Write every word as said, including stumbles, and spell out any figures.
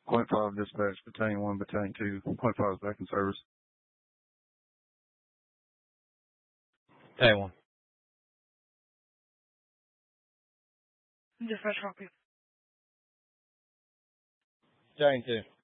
Point five dispatch, battalion one, battalion two. Point five is back in service. Battalion one. Dispatch copy. Battalion two.